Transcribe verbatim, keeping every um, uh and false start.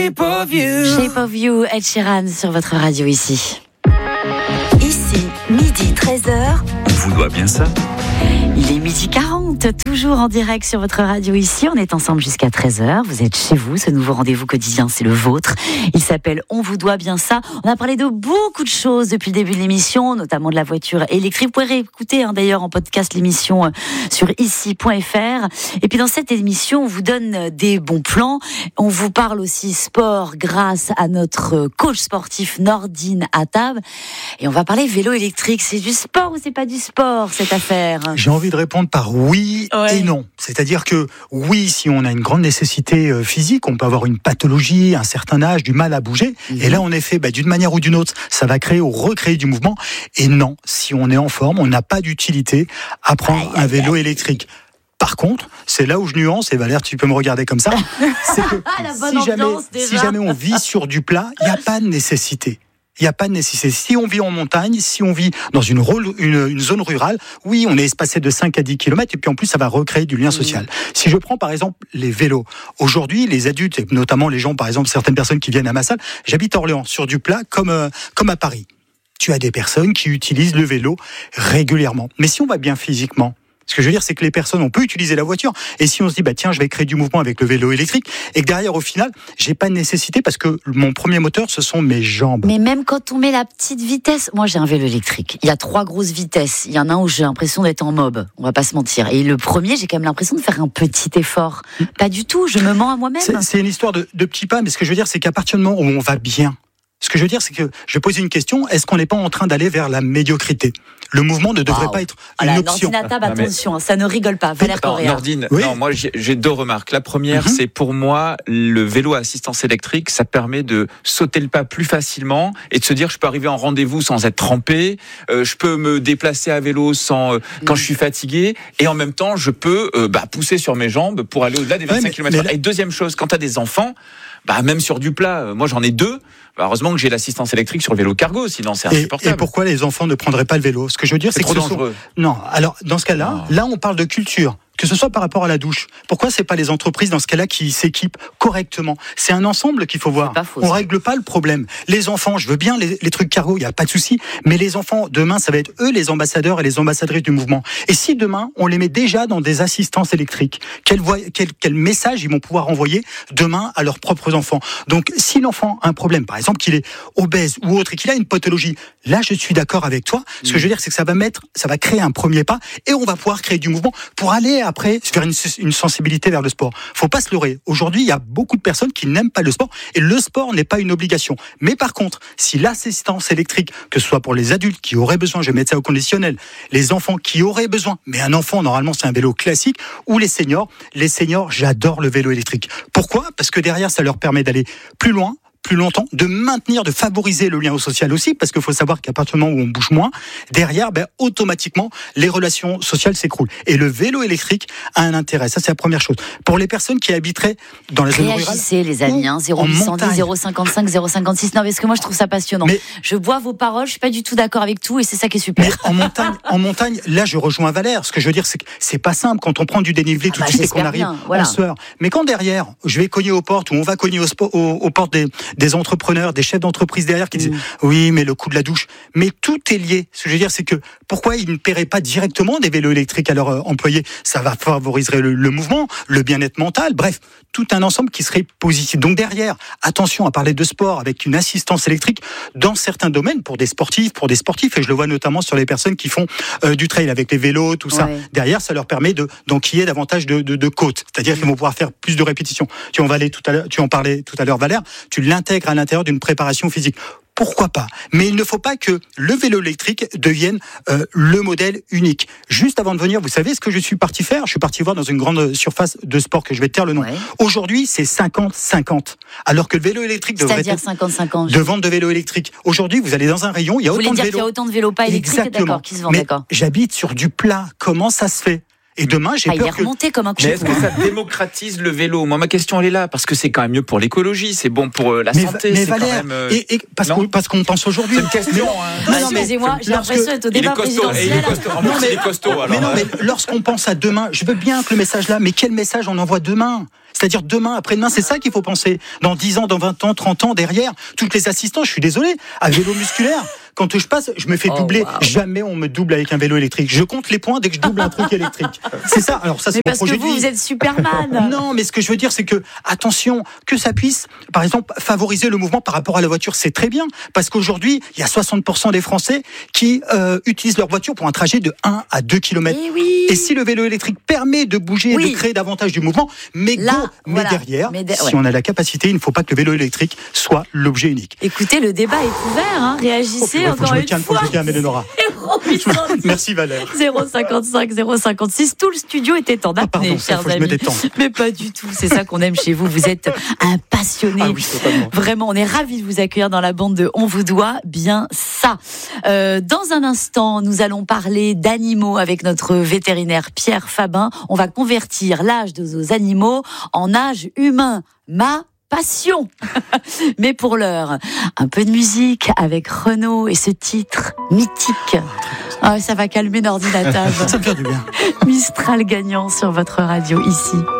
shape of you. Shape of You, Ed Sheeran sur votre radio ici. Ici, midi treize heures. On vous doit bien ça. Il est midi quarante, toujours en direct sur votre radio ici. On est ensemble jusqu'à treize heures. Vous êtes chez vous. Ce nouveau rendez-vous quotidien, c'est le vôtre. Il s'appelle On vous doit bien ça. On a parlé de beaucoup de choses depuis le début de l'émission, notamment de la voiture électrique. Vous pouvez réécouter hein, d'ailleurs en podcast l'émission euh, sur ici point f r. Et puis dans cette émission, on vous donne des bons plans. On vous parle aussi sport grâce à notre coach sportif Nordine Attab. Et on va parler vélo électrique. C'est du sport ou c'est pas du sport cette affaire ? J'ai envie de répondre par oui ouais. et non. C'est-à-dire que oui, si on a une grande nécessité euh, physique, on peut avoir une pathologie, un certain âge, du mal à bouger. Mmh. Et là, en effet, bah, d'une manière ou d'une autre, ça va créer ou recréer du mouvement. Et non, si on est en forme, on n'a pas d'utilité à prendre aïe, un vélo aïe. électrique. Par contre, c'est là où je nuance, et Valère, tu peux me regarder comme ça, c'est que si, jamais, si jamais on vit sur du plat, il n'y a pas de nécessité. Il n'y a pas de nécessité. Si on vit en montagne, si on vit dans une, une, une zone rurale, oui, on est espacé de cinq à dix kilomètres, et puis en plus, ça va recréer du lien social. Mmh. Si je prends par exemple les vélos, aujourd'hui, les adultes, et notamment les gens, par exemple, certaines personnes qui viennent à ma salle, j'habite à Orléans, sur du plat, comme, euh, comme à Paris. Tu as des personnes qui utilisent le vélo régulièrement. Mais si on va bien physiquement, ce que je veux dire, c'est que les personnes, on peut utiliser la voiture. Et si on se dit, bah tiens, je vais créer du mouvement avec le vélo électrique, et que derrière, au final, j'ai pas de nécessité parce que mon premier moteur, ce sont mes jambes. Mais même quand on met la petite vitesse, moi j'ai un vélo électrique. Il y a trois grosses vitesses. Il y en a un où j'ai l'impression d'être en mob. On va pas se mentir. Et le premier, j'ai quand même l'impression de faire un petit effort. Pas du tout. Je me mens à moi-même. C'est, c'est une histoire de, de petits pas. Mais ce que je veux dire, c'est qu'à partir du moment où on va bien, ce que je veux dire, c'est que je vais poser une question. Est-ce qu'on n'est pas en train d'aller vers la médiocrité ? Le mouvement ne devrait wow. pas être une Alors, option. Nordine Attab, attention, mais... ça ne rigole pas. Valère Correa. Nordine, oui. non, moi j'ai, j'ai deux remarques. La première, mm-hmm. c'est pour moi, le vélo à assistance électrique, ça permet de sauter le pas plus facilement et de se dire, je peux arriver en rendez-vous sans être trempé, euh, je peux me déplacer à vélo sans euh, quand mm. je suis fatigué, et en même temps, je peux euh, bah, pousser sur mes jambes pour aller au-delà des vingt-cinq ouais, kilomètres heure. Là... Et deuxième chose, quand tu as des enfants, bah, même sur du plat, euh, moi j'en ai deux. Heureusement que j'ai l'assistance électrique sur le vélo cargo, sinon c'est insupportable. Et, et pourquoi les enfants ne prendraient pas le vélo ? Ce que je veux dire, c'est, c'est que trop ce dangereux. Sont... Non, alors dans ce cas-là, oh. là on parle de culture. Que ce soit par rapport à la douche. Pourquoi c'est pas les entreprises dans ce cas-là qui s'équipent correctement ? C'est un ensemble qu'il faut voir. Faux, on règle pas le problème. Les enfants, je veux bien les, les trucs cargo, il y a pas de souci. Mais les enfants, demain, ça va être eux les ambassadeurs et les ambassadrices du mouvement. Et si demain on les met déjà dans des assistances électriques, quel, voie, quel, quel message ils vont pouvoir envoyer demain à leurs propres enfants ? Donc, si l'enfant a un problème, par exemple qu'il est obèse ou autre et qu'il a une pathologie, là, je suis d'accord avec toi. Ce mmh. que je veux dire, c'est que ça va mettre, ça va créer un premier pas et on va pouvoir créer du mouvement pour aller après faire une, une sensibilité vers le sport. Faut pas se leurrer. Aujourd'hui, il y a beaucoup de personnes qui n'aiment pas le sport et le sport n'est pas une obligation. Mais par contre, si l'assistance électrique, que ce soit pour les adultes qui auraient besoin, je vais mettre ça au conditionnel, les enfants qui auraient besoin, mais un enfant, normalement, c'est un vélo classique, ou les seniors, les seniors, j'adore le vélo électrique. Pourquoi ? Parce que derrière, ça leur permet d'aller plus loin, plus longtemps, de maintenir, de favoriser le lien au social aussi, parce qu'il faut savoir qu'à partir du moment où on bouge moins, derrière, ben, automatiquement, les relations sociales s'écroulent. Et le vélo électrique a un intérêt. Ça, c'est la première chose. Pour les personnes qui habiteraient dans la zone rurale... Réagissez, les amis, hein, zéro huit cent dix, zéro cinquante-cinq, zéro cinquante-six. Non, parce que moi, je trouve ça passionnant. Mais, je vois vos paroles, je suis pas du tout d'accord avec tout, et c'est ça qui est super. Mais en montagne, en montagne, là, je rejoins Valère. Ce que je veux dire, c'est que c'est pas simple quand on prend du dénivelé ah tout bah, de suite et qu'on arrive bien, voilà. en sueur. Mais quand derrière, je vais cogner aux portes, ou on va cogner aux, spo- aux, aux portes des, des entrepreneurs, des chefs d'entreprise derrière qui disent mmh. oui, mais le coût de la douche. Mais tout est lié. Ce que je veux dire, c'est que pourquoi ils ne paieraient pas directement des vélos électriques à leurs euh, employés ? Ça va favoriser le, le mouvement, le bien-être mental, bref, tout un ensemble qui serait positif. Donc derrière, attention à parler de sport avec une assistance électrique dans certains domaines pour des sportifs, pour des sportifs, et je le vois notamment sur les personnes qui font euh, du trail avec les vélos, tout ça. Ouais. Derrière, ça leur permet de d'enquiller davantage de, de, de côtes, c'est-à-dire mmh. qu'ils vont pouvoir faire plus de répétitions. Tu en, valais tout à l'heure, tu en parlais tout à l'heure, Valère, tu l'intègres à l'intérieur d'une préparation physique. Pourquoi pas ? Mais il ne faut pas que le vélo électrique devienne euh, le modèle unique. Juste avant de venir, vous savez ce que je suis parti faire ? Je suis parti voir dans une grande surface de sport que je vais te taire le nom. Ouais. Aujourd'hui, c'est cinquante cinquante. Alors que le vélo électrique devrait C'est-à-dire être cinquante cinquante. de vente de vélo électrique. Aujourd'hui, vous allez dans un rayon, il y a vous autant de vélos. Vous voulez dire vélos. qu'il y a autant de vélos pas électriques, Exactement. D'accord, qui se vendent, Mais d'accord. J'habite sur du plat. Comment ça se fait ? Et demain, j'ai ah, peur il est remonté que... comme un coup de Mais est-ce que ça démocratise le vélo ? Moi, ma question, elle est là, parce que c'est quand même mieux pour l'écologie, c'est bon pour la mais, santé, mais c'est Valère, quand même... Euh... Et, et parce, qu'on, parce qu'on pense aujourd'hui... C'est une question, hein. Non, non, mais excusez-moi, j'ai l'impression d'être au débat présidentiel. Il est costaud, en plus, il est costaud, alors. Mais non, mais lorsqu'on pense à demain, je veux bien que le message là, mais quel message on envoie demain ? C'est-à-dire demain, après-demain, c'est ça qu'il faut penser. Dans dix ans, dans vingt ans, trente ans, derrière, toutes les assistants, je suis désolé, à vélo musculaire, quand je passe, je me fais doubler. Oh, wow. Jamais on me double avec un vélo électrique. Je compte les points dès que je double un truc électrique. C'est ça. Alors ça, c'est mais mon projet parce que vous, de vie. vous êtes Superman. Non, mais ce que je veux dire, c'est que, attention, que ça puisse, par exemple, favoriser le mouvement par rapport à la voiture, c'est très bien. Parce qu'aujourd'hui, il y a soixante pour cent des Français qui euh, utilisent leur voiture pour un trajet de un à deux kilomètres. Et, oui. et si le vélo électrique permet de bouger oui. et de créer davantage du mouvement, mais Là, go, mais voilà. derrière, mais de... si ouais. on a la capacité, il ne faut pas que le vélo électrique soit l'objet unique. Écoutez, le débat est ouvert, hein. Réagissez oh, encore une fois. Merci Valère. zéro cinquante-cinq, zéro cinquante-six. Tout le studio était en apnée, ah, pardon, chers faut amis. Que je me détende. Mais pas du tout. C'est ça qu'on aime chez vous. Vous êtes un passionné. Ah oui, totalement. Vraiment, on est ravis de vous accueillir dans la bande de On vous doit bien ça. Euh, dans un instant, nous allons parler d'animaux avec notre vétérinaire Pierre Fabin. On va convertir l'âge de nos animaux en âge humain. Ma passion. Mais pour l'heure, un peu de musique avec Renaud et ce titre mythique. Oh, ça va calmer l'ordinateur. Ça me fait du bien. Mistral gagnant sur votre radio ici.